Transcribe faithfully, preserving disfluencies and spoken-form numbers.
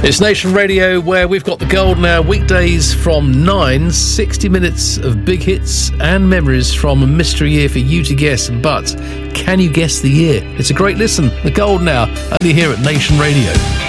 It's Nation Radio, where we've got the golden hour weekdays from nine, sixty minutes of big hits and memories from a mystery year for you to guess. But can you guess the year? It's a great listen. The golden hour, only here at Nation Radio.